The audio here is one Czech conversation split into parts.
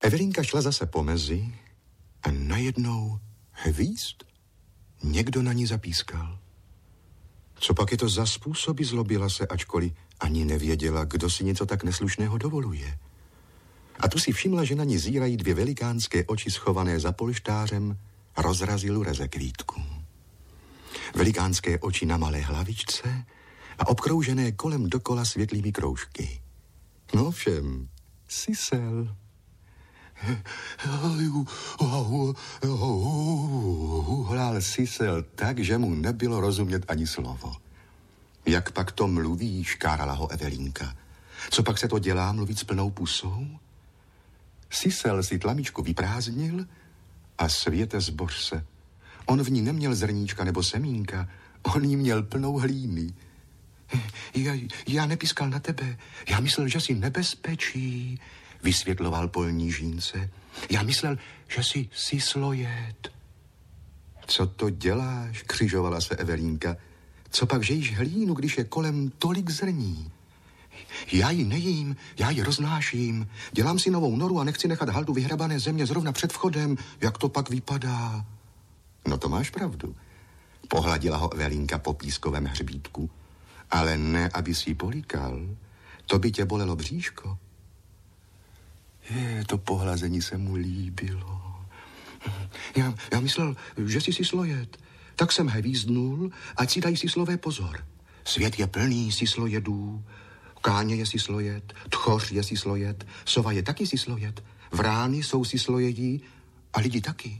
Evelínka šla zase po mezi a najednou hvízd. Někdo na ní zapískal. Co pak je to za způsoby, zlobila se, ačkoliv ani nevěděla, kdo si něco tak neslušného dovoluje. A tu si všimla, že na ní zírají dvě velikánské oči schované za polštářem rozrazilu rezekvítku. Velikánské oči na malé hlavičce a obkroužené kolem dokola světlými kroužky. No všem, Sisel. Hlál Sisel tak, že mu nebylo rozumět ani slovo. Jak pak to mluví, škárala ho Evelínka. Co pak se to dělá mluvit s plnou pusou? Sisel si tlamičku vyprázdnil a světe zboř se. On v ní neměl zrníčka nebo semínka, on jí měl plnou hlíny. Já nepískal na tebe, já myslel, že jsi nebezpečí, vysvětloval polní žínce. Já myslel, že jsi sislojet. Co to děláš, křižovala se Evelínka. Co pak žejíš hlínu, když je kolem tolik zrní? Já ji nejím, já ji roznáším. Dělám si novou noru a nechci nechat haldu vyhrabané země zrovna před vchodem. Jak to pak vypadá? No to máš pravdu. Pohladila ho Evelínka po pískovém hřbítku. Ale ne, aby si ji políkal. To by tě bolelo bříško. To pohlazení se mu líbilo. Já myslel, že jsi sislojet. Tak jsem hvízdnul, ať si dají sislové pozor. Svět je plný sislojedů. Káně je sislojet, tchoř je sislojet, sova je taky sislojet, vrány jsou sislojedí a lidi taky.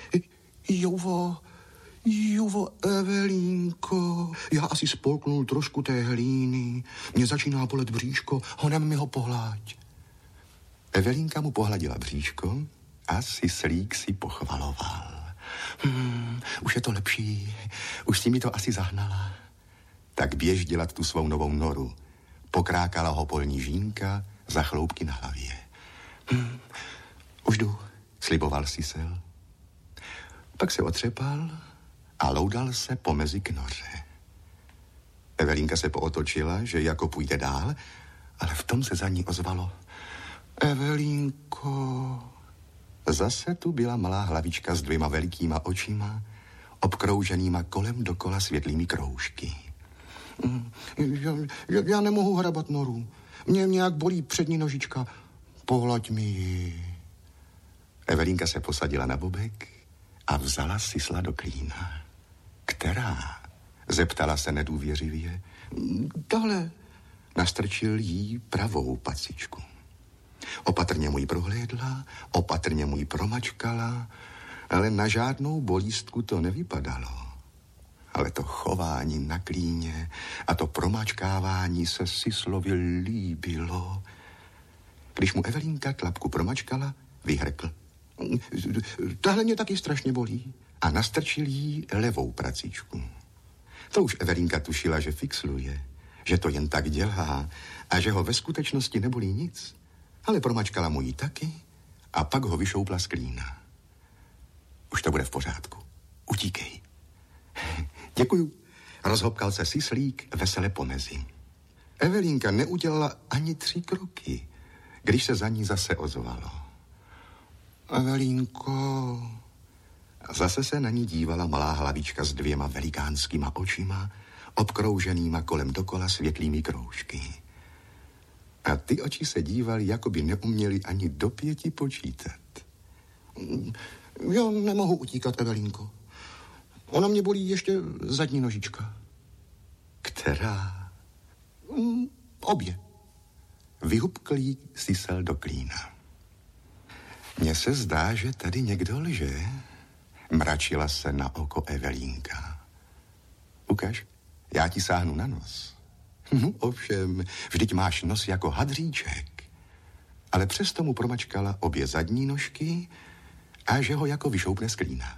Juvo, Evelínko, já asi spolknul trošku té hlíny, mě začíná bolet bříško, honem mi ho pohláď. Evelínka mu pohladila bříško a sislík si pochvaloval. Už je to lepší, už si mi to asi zahnala. Tak běž dělat tu svou novou noru. Pokrákala ho polní žínka za chloupky na hlavě. Už jdu, sliboval Sisel. Pak se otřepal a loudal se pomezi k noře. Evelínka se pootočila, že jako půjde dál, ale v tom se za ní ozvalo. Evelínko. Zase tu byla malá hlavička s dvěma velikýma očima, obkrouženýma kolem dokola světlými kroužky. Já nemohu hrabat noru. Mě nějak bolí přední nožička. Pohlaď mi ji. Evelínka se posadila na bobek a vzala sisla do klína. Která? Zeptala se nedůvěřivě. Tahle. Nastrčil jí pravou pacičku. Opatrně mu ji prohlédla, opatrně mu ji promačkala, ale na žádnou bolístku to nevypadalo. Ale to chování na klíně a to promačkávání se Sislovi líbilo. Když mu Evelínka tlapku promačkala, vyhrkl. Tahle mě taky strašně bolí. A nastrčil jí levou pracíčku. To už Evelínka tušila, že fixluje, že to jen tak dělá a že ho ve skutečnosti nebolí nic. Ale promačkala mu ji taky a pak ho vyšoupla z klína. Už to bude v pořádku. Utíkej. Děkuju. Rozhopkal se sislík vesele pomezi. Evelínka neudělala ani 3 kroky, když se za ní zase ozvalo. Evelínko. Zase se na ní dívala malá hlavička s 2 velikánskýma očima, obkrouženýma kolem dokola světlými kroužky. A ty oči se dívaly, jako by neuměli ani do 5 počítat. Já nemohu utíkat, Evelínko. Ona mě bolí ještě zadní nožička. Která? Obě. Vyhupkl jí Sisel do klína. Mně se zdá, že tady někdo lže, mračila se na oko Evelínka. Ukaž, já ti sáhnu na nos. Ovšem, vždyť máš nos jako hadříček. Ale přesto mu promačkala obě zadní nožky a že ho jako vyšoupne z klína.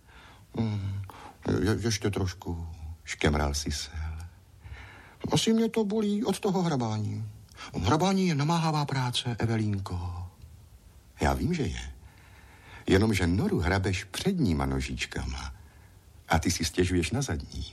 Ještě trošku, škemral Sisel. Asi mě to bolí od toho hrabání. Hrabání je namáhavá práce, Evelínko. Já vím, že je. Jenomže noru hrabeš předníma nožičkama a ty si stěžuješ na zadní.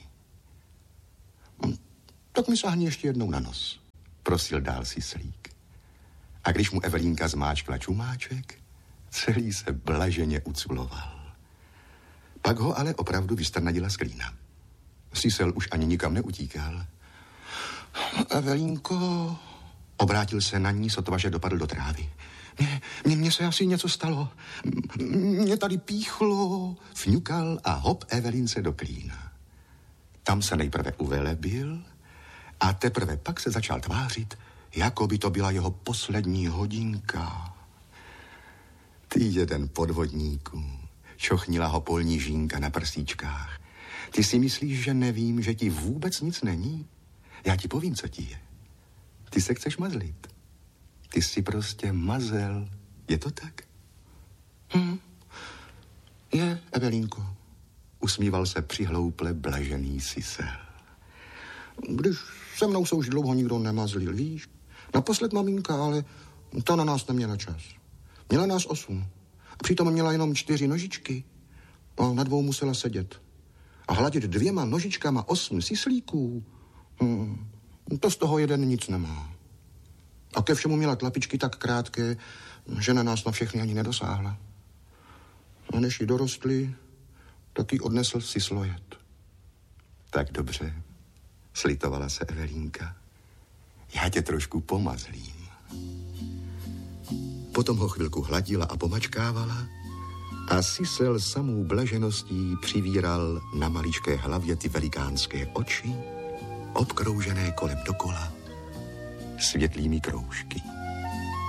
Tak mi sáhni ještě jednou na nos, prosil dál sislík. A když mu Evelínka zmáčkla čumáček, Celý se blaženě uculoval. Pak ho ale opravdu vystrnadila z klína. Sisel už ani nikam neutíkal. Evelínko, obrátil se na ní, sotva, že dopadl do trávy. Mně se asi něco stalo. Mě tady píchlo, fňukal a hop Evelince do klína. Tam se nejprve uvelebil a teprve pak se začal tvářit, jako by to byla jeho poslední hodinka. Ty jeden podvodníku, čochnila ho polní žínka na prsíčkách. Ty si myslíš, že nevím, že ti vůbec nic není? Já ti povím, co ti je. Ty se chceš mazlit. Ty jsi prostě mazel. Je to tak? Je, Evelínko. Usmíval se přihlouple blažený Sisel. Když se mnou se už dlouho nikdo nemazlil, víš? Naposled maminka, ale ta na nás neměla čas. Měla nás 8. A přitom měla jenom 4 nožičky. A na 2 musela sedět. A hladit 2 nožičkama 8 sislíků. To z toho jeden nic nemá. A ke všemu měla tlapičky tak krátké, že na nás na všechny ani nedosáhla. A než jí dorostli, tak jí odnesl sislojet. Tak dobře, slitovala se Evelínka. Já tě trošku pomazlím. Potom ho chvilku hladila a pomačkávala a Sisel samou blažeností přivíral na maličké hlavě ty velikánské oči, obkroužené kolem dokola světlými kroužky.